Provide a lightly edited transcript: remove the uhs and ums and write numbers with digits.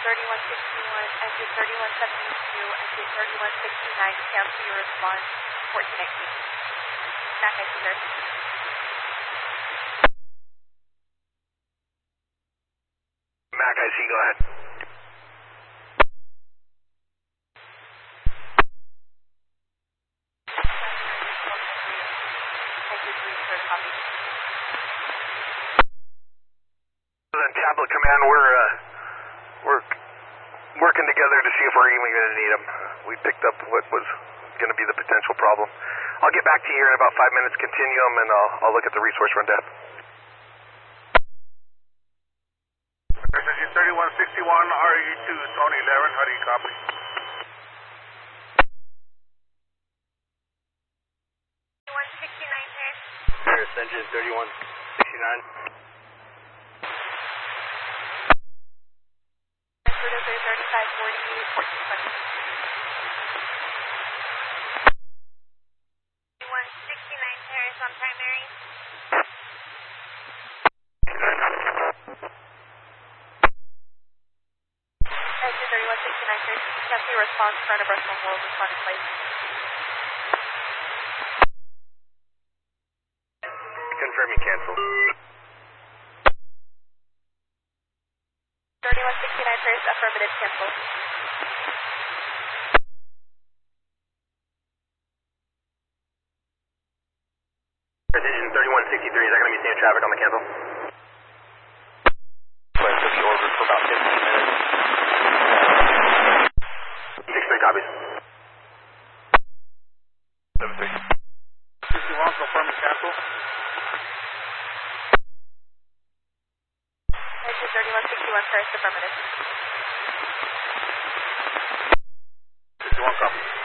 3161, engine 3172, engine 3169, cancel your response, 1419. Back at you, sir. Mac, I see, go ahead. Tablet Command, we're working together to see if we're even going to need them. We picked up what was going to be the potential problem. I'll get back to you here in about 5 minutes, continue them, and I'll look at the resource rundown. Engine 3161, RE2, Tony 11, how do you copy? Here's engine 3169. On primary. Engine 3169, sir. Cancel your response, front of Russell World, respond in place. Confirming cancel. 3169, sir. Affirmative, cancel. Precision 3163, is that going to be seeing traffic on the cancel? So I took the order for about 15 minutes. 6-3 copies. 7-3. 61, confirming cancel. Engine 3161, sir. Affirmative. 61, copy.